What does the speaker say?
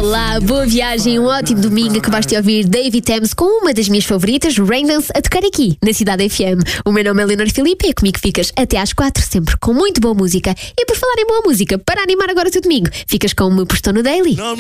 Olá, boa viagem, um ótimo domingo. Acabaste de ouvir David Thames com uma das minhas favoritas, Raindance, a tocar aqui, na Cidade FM. O meu nome é Leonor Filipe e é comigo ficas até às 4, sempre com muito boa música. E por falar em boa música, para animar agora o teu domingo, ficas com o meu Postão no Daily.